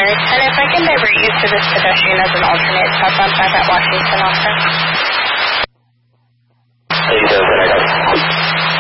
And if I can divert you to this pedestrian as an alternate stop on back at Washington also.